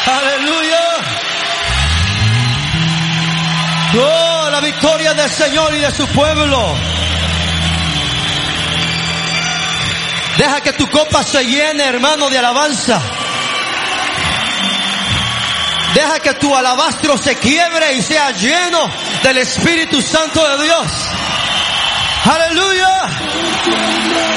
Aleluya. Oh, la victoria del Señor y de su pueblo. Deja que tu copa se llene, hermano, de alabanza. Deja que tu alabastro se quiebre y sea lleno del Espíritu Santo de Dios. Aleluya.